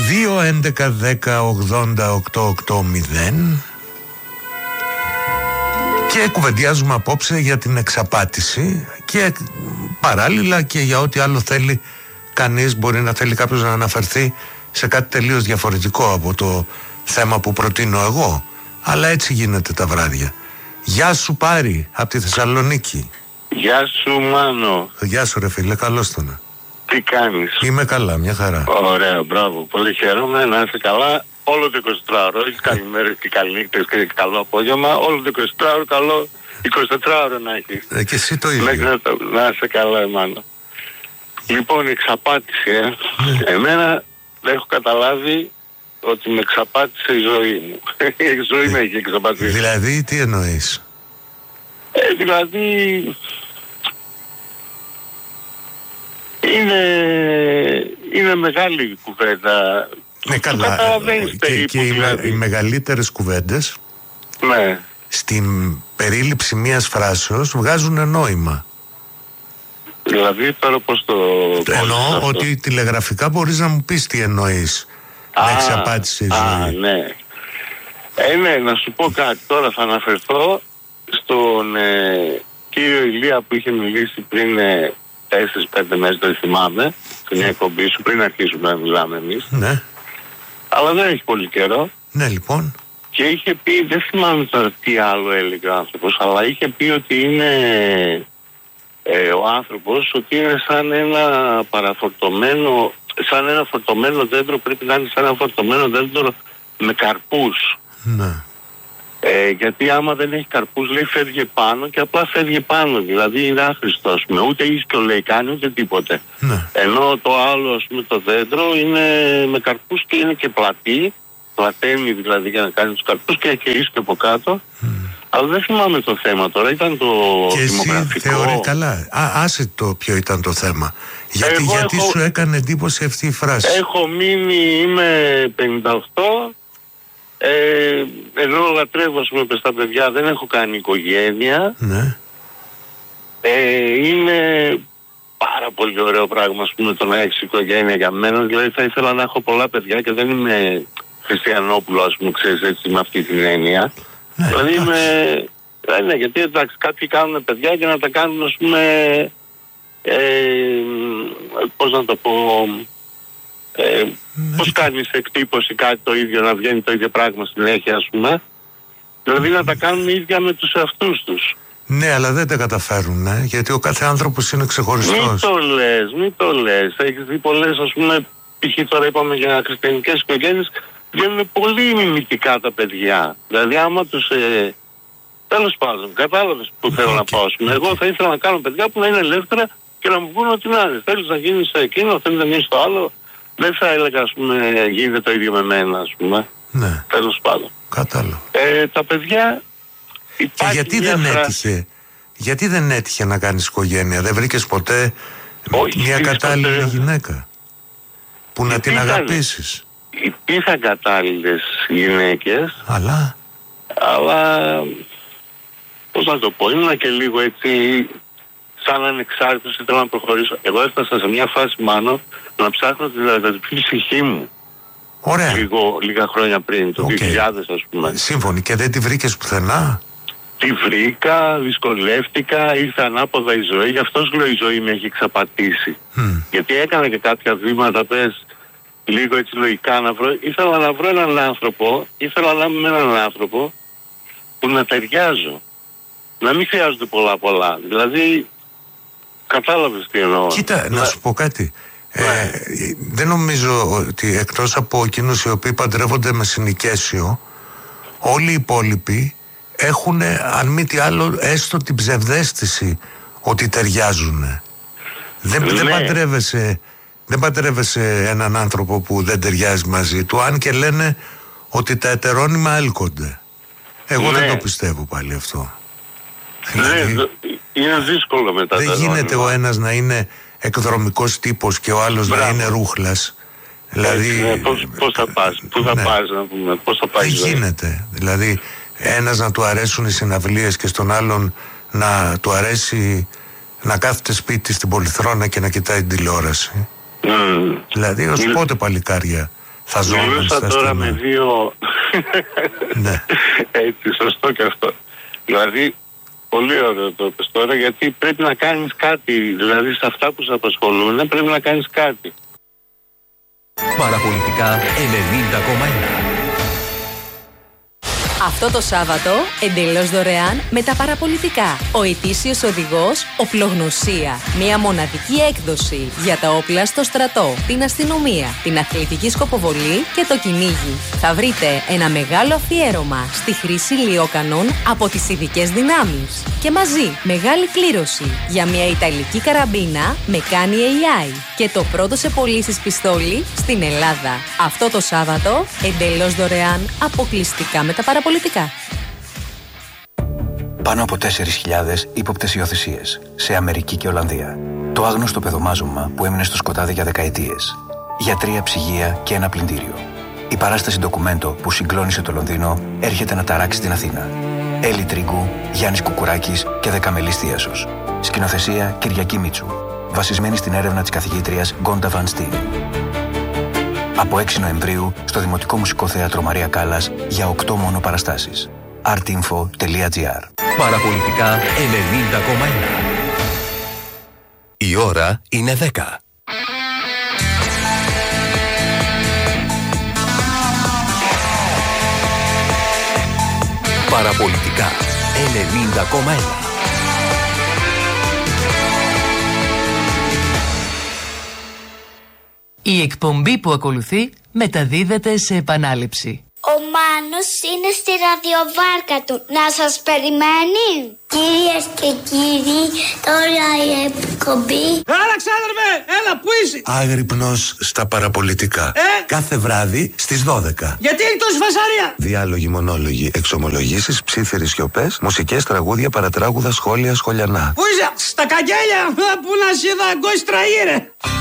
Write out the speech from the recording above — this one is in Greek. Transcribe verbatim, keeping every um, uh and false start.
δύο έντεκα δέκα ογδόντα οκτώ οκτώ μηδέν. Και κουβεντιάζουμε απόψε για την εξαπάτηση και παράλληλα και για ό,τι άλλο θέλει κανείς. Μπορεί να θέλει κάποιος να αναφερθεί σε κάτι τελείως διαφορετικό από το θέμα που προτείνω εγώ, αλλά έτσι γίνεται τα βράδια. Γεια σου Πάρη από τη Θεσσαλονίκη. Γεια σου Μάνο. Γεια σου ρε φίλε, καλώς το να. Τι κάνεις? Είμαι καλά, μια χαρά. Ωραία, μπράβο, πολύ χαίρομαι να είσαι καλά. Όλο το εικοσιτετράωρο, όχι καλημέρες και καληνύχτες και καλό απόγευμα. Όλο το εικοσιτετράωρο, καλό εικοσιτετράωρο να έχεις. Ε, και εσύ το ίδιο. Μέχρι να, το, να είσαι καλά, Μάνο. Λοιπόν, η εξαπάτηση, ε. Ναι. Εμένα δεν έχω καταλάβει ότι με εξαπάτησε η ζωή μου. Η ζωή με έχει εξαπατήσει. Δηλαδή, τι εννοείς? Ε, δηλαδή... Είναι, είναι μεγάλη κουβέντα. Ναι, καλά. Και, και οι, δηλαδή. οι μεγαλύτερες κουβέντες, ναι, στην περίληψη μιας φράσεως βγάζουν νόημα. Δηλαδή τώρα πώς το... Εννοώ ότι τηλεγραφικά μπορείς να μου πεις τι εννοείς. Με εξαπάτησε η ζωή. Α, ναι. Ε, ναι, να σου πω κάτι. Τώρα θα αναφερθώ στον ε, κύριο Ηλία που είχε μιλήσει πριν ε, τέσσερις πέντε μέρες, δεν θυμάμαι, στην εκπομπή σου, πριν αρχίσουμε να μιλάμε εμείς. Ναι. Αλλά δεν έχει πολύ καιρό. Ναι, λοιπόν. Και είχε πει, δεν θυμάμαι τώρα τι άλλο έλεγε ο άνθρωπος, αλλά είχε πει ότι είναι ε, ο άνθρωπος, ότι είναι σαν ένα παραφορτωμένο, σαν ένα φορτωμένο δέντρο, πρέπει να είναι σαν ένα φορτωμένο δέντρο με καρπούς. Ναι. Ε, γιατί άμα δεν έχει καρπούς, λέει, φεύγει πάνω και απλά φεύγει πάνω, δηλαδή είναι άχρηστο, ας πούμε, ούτε ίσκιο λέει κάνει ούτε τίποτε. Ναι. Ενώ το άλλο, ας πούμε, το δέντρο είναι με καρπούς και είναι και πλατή, πλαταίνει δηλαδή για να κάνει τους καρπούς και έχει ίσκιο από κάτω. Mm. Αλλά δεν θυμάμαι το θέμα τώρα, ήταν το και δημογραφικό. Και εσύ θεωρεί καλά. Α, άσε το ποιο ήταν το θέμα. Γιατί, γιατί έχω... σου έκανε εντύπωση αυτή η φράση? Έχω μείνει, είμαι πενήντα οκτώ, ε, ενώ λατρεύω, ας πούμε, στα παιδιά, δεν έχω κάνει οικογένεια. Ναι. Ε, είναι πάρα πολύ ωραίο πράγμα, ας πούμε, το να έχεις οικογένεια για μένα. Δηλαδή θα ήθελα να έχω πολλά παιδιά και δεν είμαι Χριστιανόπουλο, ας πούμε, ξέρεις, έτσι, με αυτή την έννοια. Ναι, δηλαδή είμαι... Ε, ναι, γιατί εντάξει, κάποιοι κάνουν παιδιά για να τα κάνουν, ας πούμε, ε, πώς να το πω... Ε, ναι. Πώς κάνεις εκτύπωση κάτι το ίδιο, να βγαίνει το ίδιο πράγμα συνέχεια, ας πούμε. Δηλαδή να τα κάνουν ίδια με τους εαυτούς τους. Ναι, αλλά δεν τα καταφέρουν, ε, γιατί ο κάθε άνθρωπος είναι ξεχωριστός. Μην το λες, μην το λες. Έχεις δει πολλές, ας πούμε, π.χ. τώρα είπαμε για χριστιανικές οικογένειες, βγαίνουν πολύ μιμητικά τα παιδιά. Δηλαδή άμα τους... Ε, τέλος πάντων, κατάλαβες που θέλω okay. να πάω. Okay. Εγώ θα ήθελα να κάνω παιδιά που να είναι ελεύθερα και να μου βγουν ό,τι να είναι. Θέλεις να γίνεις εκείνο, θέλεις να γίνεις το άλλο. Δεν θα έλεγα, ας πούμε, γίνεται το ίδιο με μένα, ας πούμε. Ναι. Τέλος πάντων. Κατάλαβα. Ε, τα παιδιά... Και γιατί δεν φράση... έτυχε, γιατί δεν έτυχε να κάνεις οικογένεια? Δεν βρήκες ποτέ Όχι, μια κατάλληλη ποτέ... γυναίκα που να την αγαπήσεις? Υπήρχαν κατάλληλες γυναίκες. Αλλά... Αλλά... Πώς να το πω, ήμουν και λίγο έτσι... Σαν ανεξάρτητος ήθελα να προχωρήσω. Εγώ έφτασα σε μια φάση, Μάνο, να ψάχνω τη διαδικαστική ψυχή μου. Ωραία. Λίγο, λίγα χρόνια πριν, το okay. δύο χιλιάδες, ας πούμε. Σύμφωνοι. Και δεν τη βρήκες πουθενά? Τη βρήκα, δυσκολεύτηκα, ήρθε ανάποδα η ζωή. Γι' αυτό λέω η ζωή με έχει εξαπατήσει. Mm. Γιατί έκανα και κάποια βήματα, πες, λίγο έτσι λογικά να βρω. Ήθελα να βρω έναν άνθρωπο, ήθελα να είμαι έναν άνθρωπο που να ταιριάζω. Να μην χρειάζονται πολλά πολλά. Δηλαδή... Κατάλαβες τι εννοώ. Κοίτα, να σου πω κάτι. Ε, δεν νομίζω ότι εκτός από εκείνους οι οποίοι παντρεύονται με συνοικέσιο, όλοι οι υπόλοιποι έχουν, αν μη τι άλλο, έστω την ψευδαίσθηση ότι ταιριάζουν. Δεν, ναι. δεν, παντρεύεσαι, δεν παντρεύεσαι έναν άνθρωπο που δεν ταιριάζει μαζί του, αν και λένε ότι τα ετερόνυμα έλκονται. Εγώ ναι. δεν το πιστεύω πάλι αυτό. Δηλαδή, ναι, είναι δύσκολο μετά. Δεν γίνεται ο ένας να είναι εκδρομικός τύπος και ο άλλος Μπράβο. να είναι ρούχλας. Δηλαδή, ναι, πώς, πώς θα πας, πού θα ναι. πας, να πούμε, πώς θα πας. Δεν δηλαδή. γίνεται. Δηλαδή, ένας να του αρέσουν οι συναυλίες και στον άλλον να του αρέσει να κάθεται σπίτι στην πολυθρόνα και να κοιτάει την τηλεόραση. Mm. Δηλαδή, ως mm. πότε παλικάρια Θα ζώνουν Μιλούσα στα τώρα στενά. με δύο... Ναι. Έτσι, σωστό και αυτό. Δηλαδή, πολύ ωραίο το είπες τώρα, γιατί πρέπει να κάνεις κάτι. Δηλαδή, σε αυτά που σε απασχολούν πρέπει να κάνεις κάτι. Παραπολιτικά ενενήντα κόμμα ένα. Αυτό το Σάββατο, εντελώς δωρεάν με τα παραπολιτικά. Ο ετήσιος οδηγός Οπλογνωσία. Μια μοναδική έκδοση για τα όπλα στο στρατό, την αστυνομία, την αθλητική σκοποβολή και το κυνήγι. Θα βρείτε ένα μεγάλο αφιέρωμα στη χρήση λιόκανων από τις ειδικές δυνάμεις. Και μαζί μεγάλη κλήρωση για μια ιταλική καραμπίνα με κάνει έι άι. Και το πρώτο σε πωλήσεις πιστόλι στην Ελλάδα. Αυτό το Σάββατο, εντελώς δωρεάν, αποκλειστικά με τα παραπολιτικά. Πάνω από τέσσερις χιλιάδες ύποπτες υιοθεσίες σε Αμερική και Ολλανδία. Το άγνωστο παιδομάζωμα που έμεινε στο σκοτάδι για δεκαετίες. Γιατρία, ψυγεία και ένα πλυντήριο. Η παράσταση ντοκουμέντο που συγκλώνησε το Λονδίνο έρχεται να ταράξει την Αθήνα. Έλλη Τρίγκου, Γιάννης Κουκουράκης και Δεκαμελής Θίασος. Σκηνοθεσία Κυριακή Μίτσου. Βασισμένη στην έρευνα της καθηγήτριας Γκόντα Βαν Στιν. Από έξι Νοεμβρίου στο Δημοτικό Μουσικό Θέατρο Μαρία Κάλλας για οκτώ μόνο παραστάσεις. artinfo τελεία gr. Παραπολιτικά ενενήντα κόμμα ένα. Η ώρα είναι δέκα. Παραπολιτικά ενενήντα κόμμα ένα. Η εκπομπή που ακολουθεί μεταδίδεται σε επανάληψη. Ο Μάνος είναι στη ραδιοβάρκα του. Να σας περιμένει. Κυρίες και κύριοι, τώρα η εκπομπή. Έλα ξάδερφε, έλα που είσαι. Άγρυπνος στα παραπολιτικά. Ε? Κάθε βράδυ στις δώδεκα. Γιατί είναι τόση φασαρία. Διάλογοι, μονόλογοι, εξομολογήσεις, ψίθυρες σιωπές, μουσικές, τραγούδια, παρατράγουδα, σχόλια, σχολιανά. Πού είσαι, στα καγγέλια που να σε είδα αγκός τραγύρε.